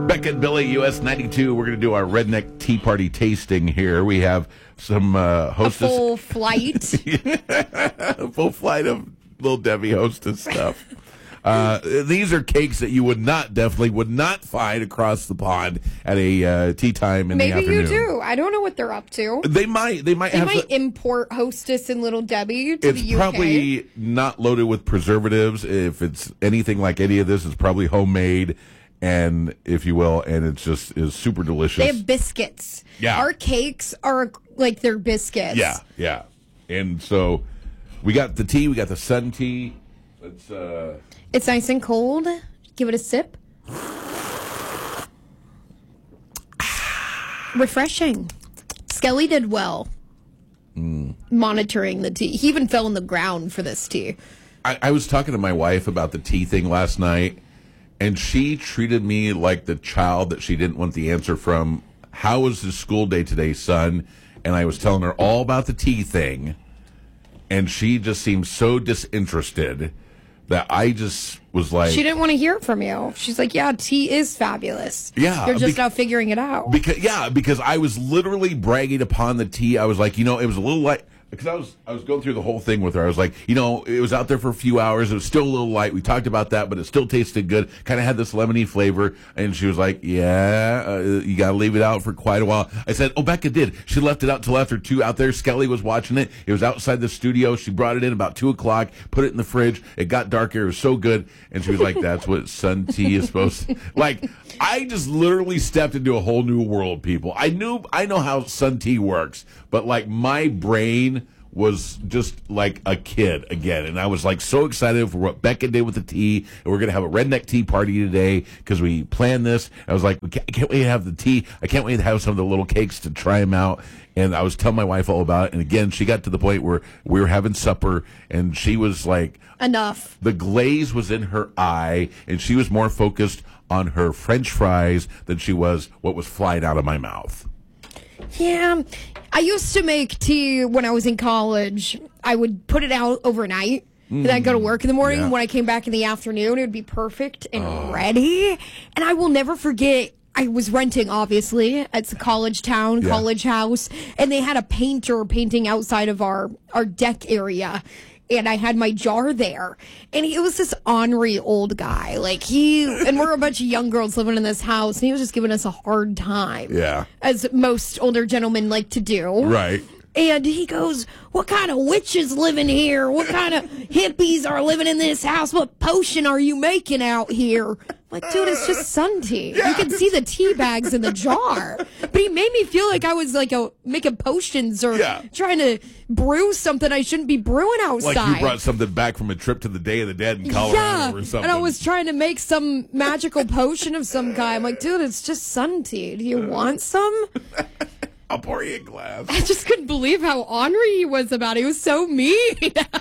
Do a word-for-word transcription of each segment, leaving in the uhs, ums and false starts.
Beck and Billy, U S ninety-two. We're going to do our Redneck Tea Party tasting here. We have some uh, hostess. A full flight. Full flight of Little Debbie hostess stuff. Uh, these are cakes that you would not, definitely would not find across the pond at a uh, tea time in Maybe the afternoon. you do. I don't know what they're up to. They might. They might They have. might the, import Hostess and Little Debbie to it's the U K. probably not loaded with preservatives. If it's anything like any of this, it's probably homemade, and if you will, and it's just is super delicious. They have biscuits. Yeah. Our cakes are like their biscuits. Yeah, yeah. And so we got the tea. We got the sun tea. Let's. Uh, It's nice and cold. Give it a sip. Refreshing. Skelly did well mm. monitoring the tea. He even fell on the ground for this tea. I, I was talking to my wife about the tea thing last night, and she treated me like the child that she didn't want the answer from. How was the school day today, son? And I was telling her all about the tea thing, and she just seemed so disinterested that I just was like... She didn't want to hear it from you. She's like, yeah, tea is fabulous. Yeah. You're just be- now figuring it out. Because Yeah, because I was literally bragging upon the tea. I was like, you know, it was a little light... Because I was I was going through the whole thing with her. I was like, you know, it was out there for a few hours. It was still a little light. We talked about that, but it still tasted good. Kind of had this lemony flavor. And she was like, yeah, uh, you got to leave it out for quite a while. I said, oh, Becca did. She left it out till after two out there. Skelly was watching it. It was outside the studio. She brought it in about two o'clock, put it in the fridge. It got darker. It was so good. And she was like, that's what sun tea is supposed to... Like, I just literally stepped into a whole new world, people. I knew, I know how sun tea works, but like my brain was just like a kid again. And I was like so excited for what Becca did with the tea. And we're going to have a redneck tea party today because we planned this. I was like, I can't wait to have the tea. I can't wait to have some of the little cakes to try them out. And I was telling my wife all about it. And again, she got to the point where we were having supper and she was like, enough. The glaze was in her eye and she was more focused on her French fries than she was what was flying out of my mouth. Yeah, I used to make tea when I was in college. I would put it out overnight, mm. and I'd go to work in the morning. Yeah. When I came back in the afternoon, it would be perfect and oh. ready. And I will never forget, I was renting, obviously. It's a college town, yeah. college house, and they had a painter painting outside of our, our deck area. And I had my jar there. And he was this ornery old guy. Like, he, and we're a bunch of young girls living in this house, and he was just giving us a hard time. Yeah. As most older gentlemen like to do. Right. And he goes, what kind of witches live in here? What kind of hippies are living in this house? What potion are you making out here? I'm like, dude, it's just sun tea. Yeah. You can see the tea bags in the jar. But he made me feel like I was like a, making potions or yeah. trying to brew something I shouldn't be brewing outside. Like you brought something back from a trip to the Day of the Dead in Colorado yeah. or something. And I was trying to make some magical potion of some kind. I'm like, dude, it's just sun tea. Do you want some? I'll pour you a glass. I just couldn't believe how ornery he was about it. He was so mean.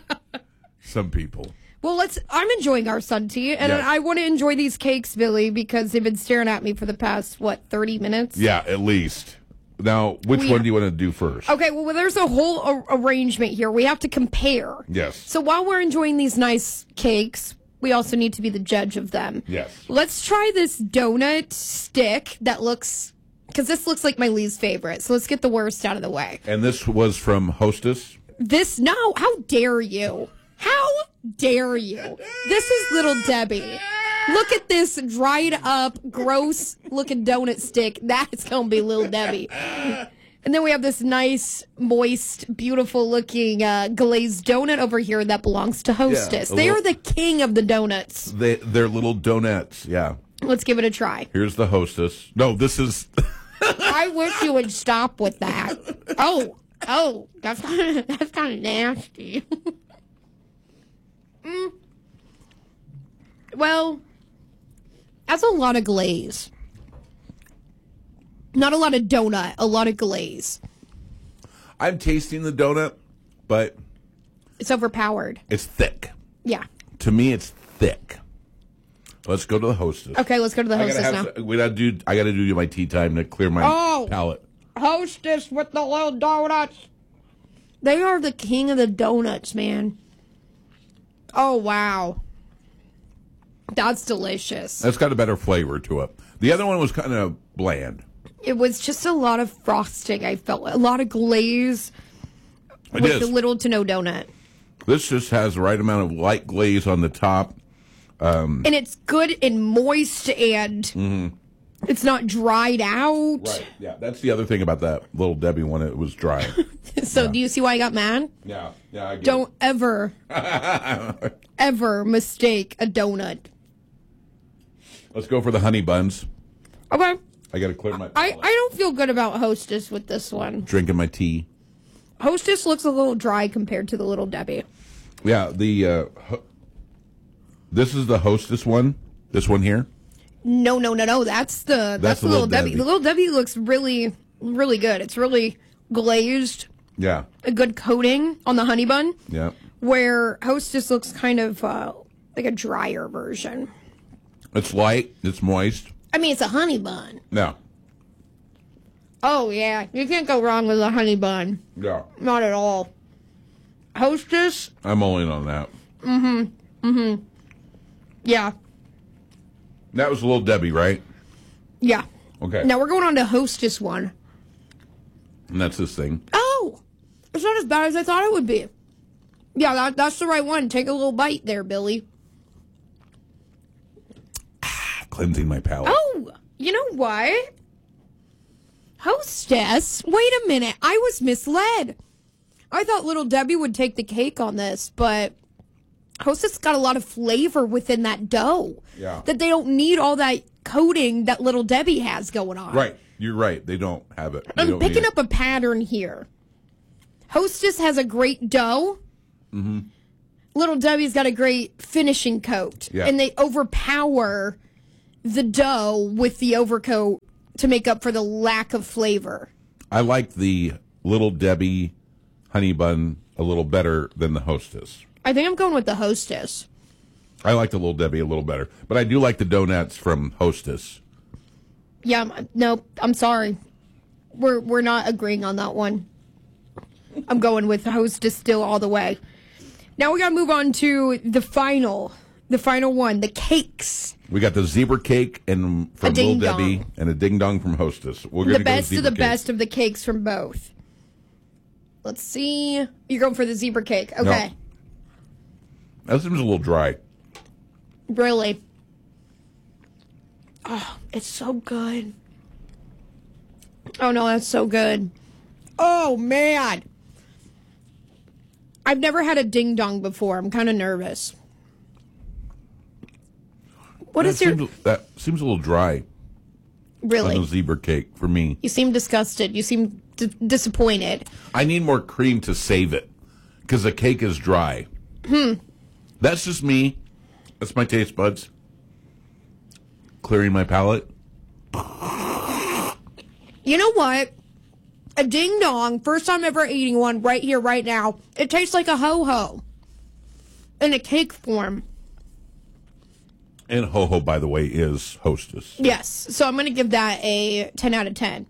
Some people. Well, let's. I'm enjoying our sun tea, and yeah. I want to enjoy these cakes, Billy, because they've been staring at me for the past, what, thirty minutes? Yeah, at least. Now, which we, one do you want to do first? Okay, well, there's a whole a- arrangement here. We have to compare. Yes. So while we're enjoying these nice cakes, we also need to be the judge of them. Yes. Let's try this donut stick that looks... Because this looks like my least favorite. So let's get the worst out of the way. And this was from Hostess? This, no, how dare you? How dare you? This is Little Debbie. Look at this dried up, gross looking donut stick. That's going to be Little Debbie. And then we have this nice, moist, beautiful looking uh, glazed donut over here that belongs to Hostess. Yeah, they little, are the king of the donuts. They, they're little donuts, yeah. Let's give it a try. Here's the Hostess. No, this is... I wish you would stop with that. Oh, oh, that's kind of that's kind of nasty. mm. Well, that's a lot of glaze. Not a lot of donut, a lot of glaze. I'm tasting the donut, but it's overpowered. It's thick. Yeah. To me, it's thick. Let's go to the Hostess. Okay, let's go to the Hostess now. Some, we gotta do. I got to do my tea time to clear my oh, palate. Hostess with the little donuts. They are the king of the donuts, man. Oh wow. That's delicious. That's got a better flavor to it. The other one was kind of bland. It was just a lot of frosting. I felt a lot of glaze It with is. the little to no donut. This just has the right amount of light glaze on the top. And it's good and moist, and Mm-hmm. it's not dried out. Right. Yeah, that's the other thing about that Little Debbie one. It was dry. So Yeah. do you see why I got mad? yeah. Yeah. I get Don't ever, ever mistake a donut. it. Let's go for the honey buns. Okay. I got to clear my I, palate. I don't feel good about Hostess with this one. Drinking my tea. Hostess looks a little dry compared to the Little Debbie. Yeah, the uh, ho- this is the Hostess one. This one here. No, no, no, no. That's the that's, the Little Debbie. Debbie. The Little Debbie looks really, really good. It's really glazed, Yeah, a good coating on the honey bun, yeah. where Hostess looks kind of uh, like a drier version. It's light. It's moist. I mean, it's a honey bun. No. Oh, yeah. You can't go wrong with a honey bun. Yeah. Not at all. Hostess, I'm all in on that. yeah. That was Little Debbie, right? Yeah. Okay. Now we're going on to Hostess one. And that's this thing. Oh, it's not as bad as I thought it would be. Yeah, that, that's the right one. Take a little bite there, Billy. Cleansing my palate. Oh, you know what? Hostess, wait a minute. I was misled. I thought Little Debbie would take the cake on this, but Hostess got a lot of flavor within that dough. Yeah. That they don't need all that coating that Little Debbie has going on. Right. You're right. They don't have it. They I'm don't picking need up a pattern here. Hostess has a great dough. Mm-hmm. Little Debbie's got a great finishing coat. Yeah. And they overpower the dough with the overcoat to make up for the lack of flavor. I like the Little Debbie honey bun a little better than the Hostess. I think I'm going with the Hostess. I like the Little Debbie a little better, but I do like the donuts from Hostess. Yeah, I'm- no, I'm sorry. We're we're not agreeing on that one. I'm going with Hostess still all the way. Now we got to move on to the final, the final one, the cakes. We got the zebra cake and from A ding Little Debbie dong. and a ding dong from Hostess. We're gonna The go best of zebra the cake. best of the cakes from both. Let's see. You're going for the zebra cake. Okay. That seems a little dry. Really. Oh, it's so good. Oh, no, that's so good. Oh, man. I've never had a ding dong before. I'm kind of nervous. What that is your... seems, that seems a little dry on Really? the zebra cake for me. You seem disgusted. You seem d- disappointed. I need more cream to save it because the cake is dry. Hmm. That's just me. That's my taste buds. Clearing my palate. You know what? A ding dong, first time ever eating one right here, right now. It tastes like a ho ho in a cake form. And Ho Ho, by the way, is Hostess. Yes. So I'm going to give that a ten out of ten.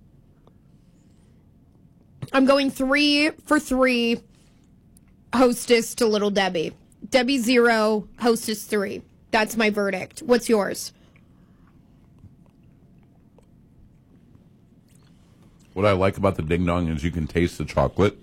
I'm going three for three. Hostess to Little Debbie. Debbie zero, Hostess three. That's my verdict. What's yours? What I like about the ding dong is you can taste the chocolate.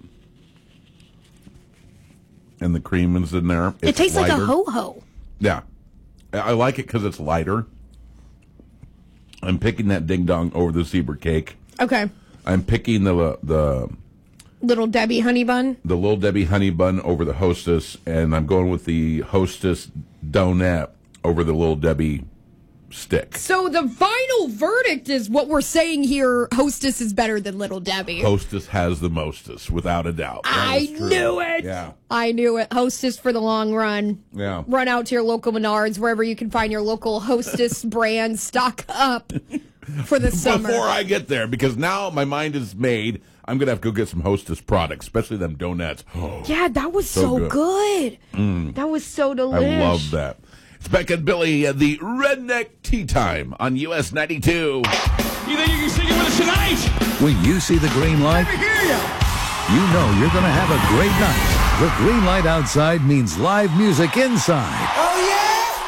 And the cream is in there. It It's tastes like a lighter. ho ho. Yeah. I I like it because it's lighter. I'm picking that ding dong over the zebra cake. Okay. I'm picking the the Little Debbie honey bun. the Little Debbie honey bun over the Hostess, and I'm going with the Hostess donut over the Little Debbie stick. So the final verdict is what we're saying here. Hostess is better than Little Debbie. Hostess has the mostest, without a doubt. That I is true. knew it. Yeah, I knew it. Hostess for the long run. yeah. Run out to your local Menards, wherever you can find your local Hostess brand. Stock up for the summer. Before I get there, because now my mind is made, I'm going to have to go get some Hostess products, especially them donuts. Oh, Yeah, that was so, So good. good. That was so I delicious. love that. It's Beck and Billy at the Redneck Tea Time on U S ninety-two. You think you can sing it with us tonight? When you see the green light, I hear you. you know you're going to have a great night. The green light outside means live music inside. Oh, yeah?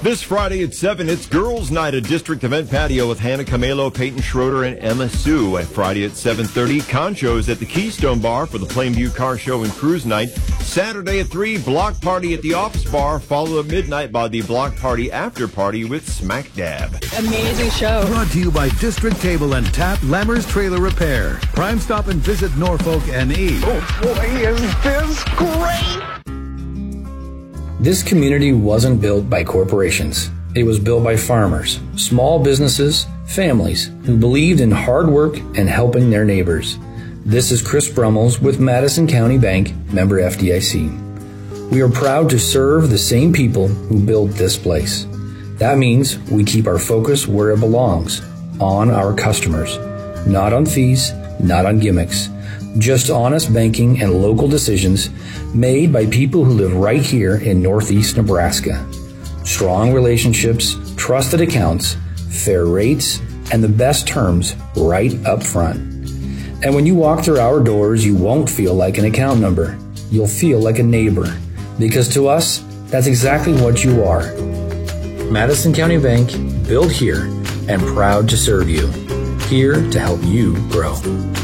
This Friday at seven, it's Girls' Night at District Event Patio with Hannah Camelo, Peyton Schroeder, and Emma Sue. At Friday at seven thirty, Concho's at the Keystone Bar for the Plainview Car Show and Cruise Night. Saturday at three, Block Party at the Office Bar, followed at midnight by the Block Party After Party with Smack Dab. Amazing show. Brought to you by District Cable and Tap Lammers Trailer Repair. Prime Stop and visit Norfolk N E. Oh boy, is this great! This community wasn't built by corporations. It was built by farmers, small businesses, families who believed in hard work and helping their neighbors. This is Chris Brummels with Madison County Bank, member F D I C. We are proud to serve the same people who built this place. That means we keep our focus where it belongs, on our customers. Not on fees, not on gimmicks. Just honest banking and local decisions made by people who live right here in Northeast Nebraska. Strong relationships, trusted accounts, fair rates, and the best terms right up front. And when you walk through our doors, you won't feel like an account number. You'll feel like a neighbor. Because to us, that's exactly what you are. Madison County Bank, built here and proud to serve you. Here to help you grow.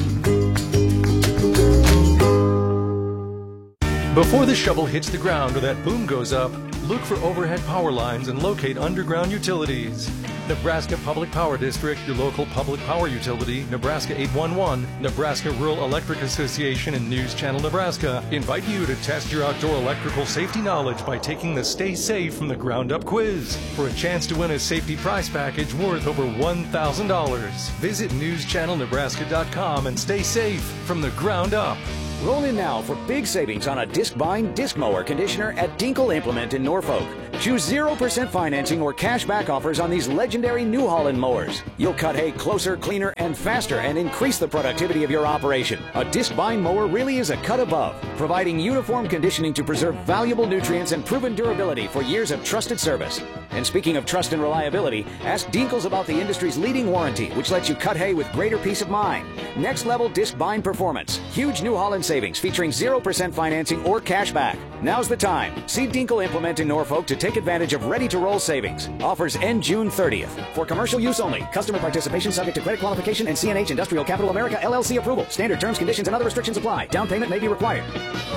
Before the shovel hits the ground or that boom goes up, look for overhead power lines and locate underground utilities. Nebraska Public Power District, your local public power utility, Nebraska eight one one, Nebraska Rural Electric Association, and News Channel Nebraska invite you to test your outdoor electrical safety knowledge by taking the Stay Safe from the Ground Up quiz for a chance to win a safety prize package worth over one thousand dollars. Visit news channel nebraska dot com and stay safe from the ground up. Roll in now for big savings on a disc-bind disc mower conditioner at Dinkle Implement in Norfolk. Choose zero percent financing or cash back offers on these legendary New Holland mowers. You'll cut hay closer, cleaner, and faster and increase the productivity of your operation. A disc-bind mower really is a cut above, providing uniform conditioning to preserve valuable nutrients and proven durability for years of trusted service. And speaking of trust and reliability, ask Dinkles about the industry's leading warranty, which lets you cut hay with greater peace of mind. Next level disc bind performance. Huge New Holland savings featuring zero percent financing or cash back. Now's the time. See Dinkle Implement in Norfolk to take advantage of ready-to-roll savings. Offers end June thirtieth. For commercial use only. Customer participation subject to credit qualification and C N H Industrial Capital America L L C approval. Standard terms, conditions, and other restrictions apply. Down payment may be required.